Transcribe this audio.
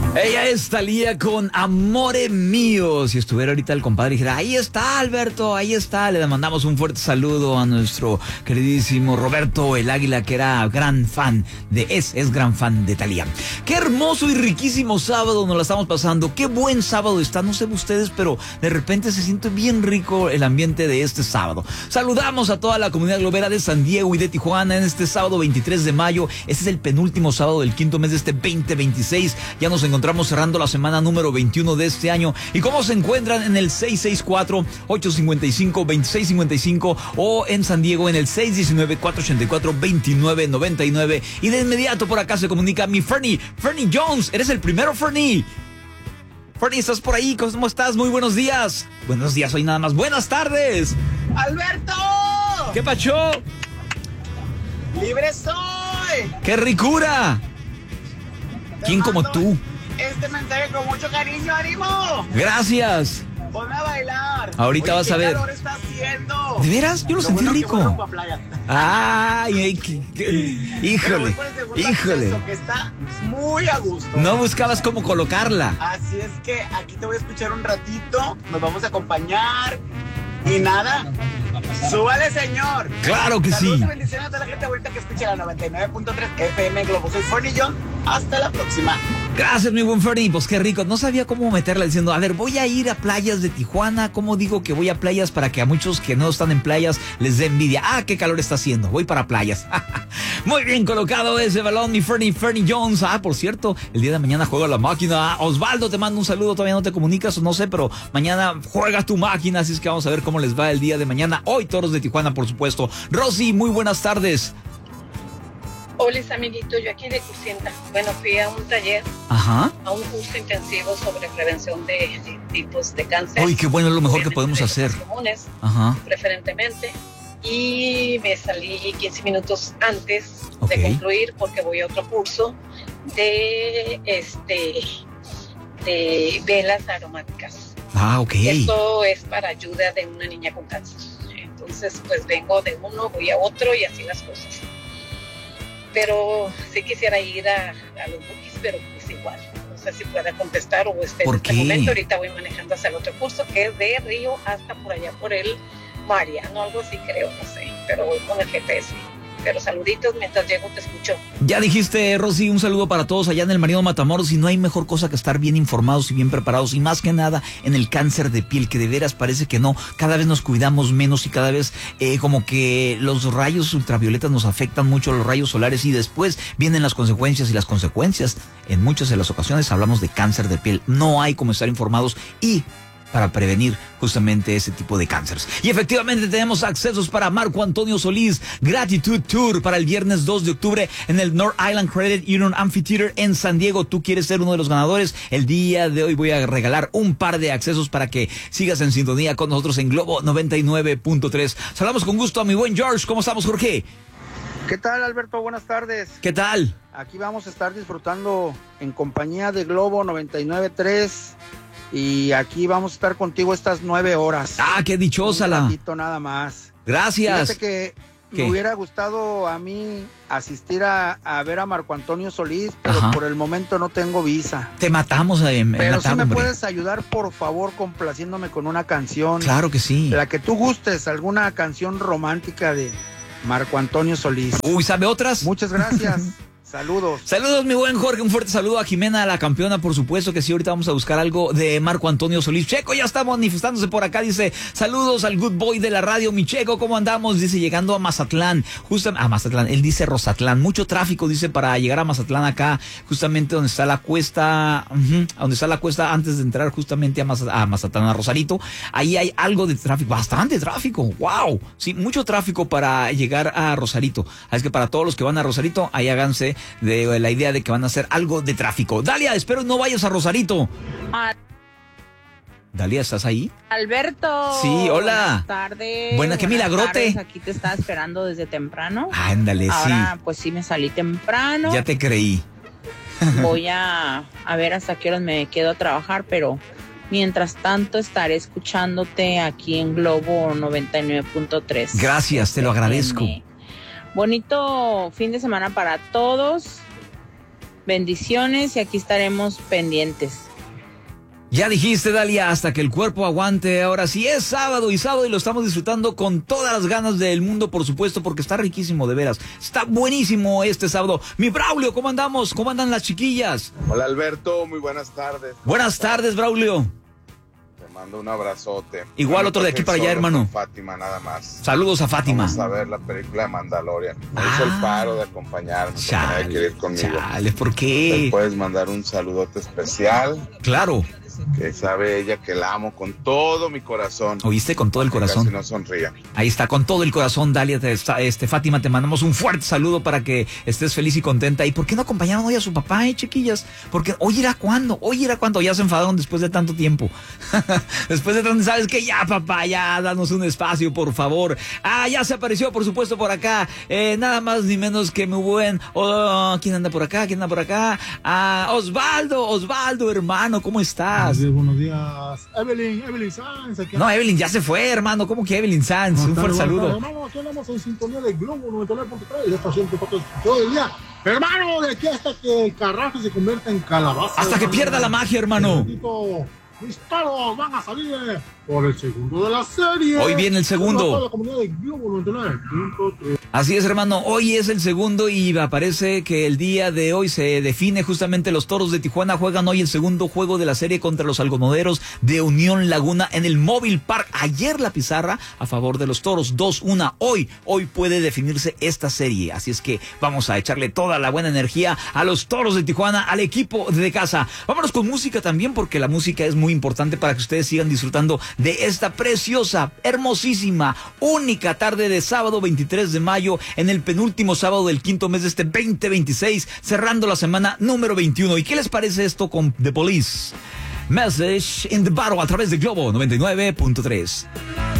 Ella es Thalía con Amore Mío. Si estuviera ahorita el compadre y dijera, ahí está Alberto, ahí está. Le mandamos un fuerte saludo a nuestro queridísimo Roberto el Águila, que era gran fan es gran fan de Thalía. Qué hermoso y riquísimo sábado nos la estamos pasando. Qué buen sábado está, no sé ustedes, pero de repente se siente bien rico el ambiente de este sábado. Saludamos a toda la comunidad globera de San Diego y de Tijuana en este sábado 23 de mayo. Este es el penúltimo sábado del quinto mes de este 2026. Ya nos encontramos cerrando la semana número 21 de este año. ¿Y cómo se encuentran? En el 664-855-2655 o en San Diego en el 619-484-2999. Y de inmediato por acá se comunica mi Fernie Jones. Eres el primero, Fernie. Fernie, ¿estás por ahí? ¿Cómo estás? Muy buenos días. Buenos días, hoy nada más. Buenas tardes. ¡Alberto! ¿Qué pacho? ¡Libre soy! ¡Qué ricura! ¿Quién como tú? Este mensaje con mucho cariño, ánimo. Gracias. Ponme a bailar. Ahorita vas a ver. ¿Qué calor está haciendo? ¿De veras? Yo lo sentí bueno rico. Ay, híjole. Que está muy a gusto. No buscabas cómo colocarla. Así es que aquí te voy a escuchar un ratito. Nos vamos a acompañar. Y nada, súbale, señor. Claro que Saludos sí. y bendiciones a toda la gente ahorita que escucha la 99.3 FM Globo. Soy Fernie John. Hasta la próxima. Gracias, mi buen Fernie. Pues qué rico. No sabía cómo meterla diciendo, a ver, voy a ir a playas de Tijuana. ¿Cómo digo que voy a playas para que a muchos que no están en playas les dé envidia? Ah, qué calor está haciendo. Voy para playas. Muy bien colocado ese balón, mi Fernie Jones. Ah, por cierto, el día de mañana juega la máquina. Osvaldo, te mando un saludo. Todavía no te comunicas o no sé, pero mañana juega tu máquina. Así es que vamos a ver cómo les va el día de mañana. Hoy Toros de Tijuana, por supuesto. Rosy, muy buenas tardes. Hola, amiguito, yo aquí de Cusienta. Bueno, fui a un taller, Ajá. a un curso intensivo sobre prevención de tipos de cáncer. Uy, qué bueno, es lo mejor que podemos hacer. Comunes, Ajá. preferentemente. Y me salí 15 minutos antes Ok. de concluir porque voy a otro curso de velas aromáticas. Ah, ok. Esto es para ayuda de una niña con cáncer. Entonces, pues vengo de uno, voy a otro y así las cosas. Pero sí quisiera ir a los bookies, pero pues igual. No sé si pueda contestar o esté en este momento. Ahorita voy manejando hacia el otro curso, que es de Río hasta por allá por el Mariano, algo así creo, no sé. Pero voy con el GPS. Pero saluditos, mientras llego te escucho. Ya dijiste, Rosy, un saludo para todos allá en el Mariano Matamoros. Y no hay mejor cosa que estar bien informados y bien preparados. Y más que nada en el cáncer de piel, que de veras parece que no. Cada vez nos cuidamos menos y cada vez como que los rayos ultravioletas nos afectan mucho, los rayos solares. Y después vienen las consecuencias. Y las consecuencias, en muchas de las ocasiones, hablamos de cáncer de piel. No hay como estar informados y para prevenir justamente ese tipo de cánceres. Y efectivamente tenemos accesos para Marco Antonio Solís, Gratitude Tour para el viernes 2 de octubre en el North Island Credit Union Amphitheater en San Diego. Tú quieres ser uno de los ganadores. El día de hoy voy a regalar un par de accesos para que sigas en sintonía con nosotros en Globo 99.3. Saludamos con gusto a mi buen George. ¿Cómo estamos, Jorge? ¿Qué tal, Alberto? Buenas tardes. ¿Qué tal? Aquí vamos a estar disfrutando en compañía de Globo 99.3 y aquí vamos a estar contigo estas 9 horas. Ah, qué dichosa un la. ratito nada más. Gracias. Fíjate que ¿Qué? me hubiera gustado a mí asistir a ver a Marco Antonio Solís, pero Ajá. por el momento no tengo visa. Te matamos, Pero matamos, sí me hombre. puedes ayudar, por favor, complaciéndome con una canción. Claro que sí. La que tú gustes, alguna canción romántica de Marco Antonio Solís. Uy, ¿sabe otras? Muchas gracias. Saludos. Saludos, mi buen Jorge. Un fuerte saludo a Jimena, la campeona, por supuesto que sí. Ahorita vamos a buscar algo de Marco Antonio Solís. Checo ya está manifestándose por acá. Dice, saludos al good boy de la radio. Mi Checo, ¿cómo andamos? Dice, llegando a Mazatlán. Justamente, a Mazatlán. Él dice Rozatlán. Mucho tráfico, dice, para llegar a Mazatlán acá. Justamente donde está la cuesta. Donde está la cuesta antes de entrar justamente a Mazatlán, a Rosarito. Ahí hay algo de tráfico. Bastante tráfico. ¡Wow! Sí, mucho tráfico para llegar a Rosarito. Así es que para todos los que van a Rosarito, ahí háganse de la idea de que van a hacer algo de tráfico. Dalia, espero no vayas a Rosarito. Dalia, ¿estás ahí? Alberto. Sí, hola. Buenas tardes. Buena, qué milagrote. Tardes. Aquí te estaba esperando desde temprano. Ándale, Ahora, sí. pues sí me salí temprano. Ya te creí. Voy a ver hasta qué horas me quedo a trabajar, pero mientras tanto estaré escuchándote aquí en Globo 99.3. Gracias, te lo agradezco. Bonito fin de semana para todos. Bendiciones y aquí estaremos pendientes. Ya dijiste, Dalia, hasta que el cuerpo aguante. Ahora sí es sábado y lo estamos disfrutando con todas las ganas del mundo, por supuesto, porque está riquísimo, de veras. Está buenísimo este sábado. Mi Braulio, ¿cómo andamos? ¿Cómo andan las chiquillas? Hola, Alberto, muy buenas tardes. Buenas tardes, Braulio. Te mando un abrazote. Igual otro de aquí para allá, hermano. Fátima, nada más. Saludos a Fátima. Vamos a ver la película de Mandalorian. Me hizo el paro de acompañarme. Chale, de querer conmigo. Chale, ¿por qué? ¿Le puedes mandar un saludote especial? Claro. Que sabe ella que la amo con todo mi corazón. ¿Oíste? Con todo el corazón. Casi no sonría. Ahí está, con todo el corazón, Dalia. Fátima, te mandamos un fuerte saludo para que estés feliz y contenta. ¿Y por qué no acompañaron hoy a su papá, chiquillas? Porque hoy era cuando, ya se enfadaron después de tanto tiempo. Después de tanto, ¿sabes qué? Ya, papá, ya, danos un espacio, por favor. Ya se apareció, por supuesto, por acá. Nada más ni menos que muy buen. ¿Quién anda por acá? Osvaldo, hermano, ¿cómo estás? Buenos días. Evelyn Sanz. No, Evelyn ya se fue, hermano. ¿Cómo que Evelyn Sanz? Un fuerte saludo. Hermano, aquí andamos en sintonía de Globo 99.3 y esta siempre todo el día. Hermano, de aquí hasta que el Carrasco se convierta en calabaza. Hasta que pierda la magia, hermano. Mis toros van a salir por el segundo de la serie. Hoy viene el segundo. La comunidad de Globo 99.3. Así es, hermano. Hoy es el segundo y parece que el día de hoy se define justamente. Los Toros de Tijuana juegan hoy el segundo juego de la serie contra los algodoneros de Unión Laguna en el Mobile Park. Ayer la pizarra a favor de los Toros, 2-1. Hoy puede definirse esta serie. Así es que vamos a echarle toda la buena energía a los Toros de Tijuana, al equipo de casa. Vámonos con música también, porque la música es muy importante para que ustedes sigan disfrutando de esta preciosa, hermosísima, única tarde de sábado 23 de mayo, en el penúltimo sábado del quinto mes de este 2026, cerrando la semana número 21. ¿Y qué les parece esto con The Police? Message in the Battle a través de Globo 99.3.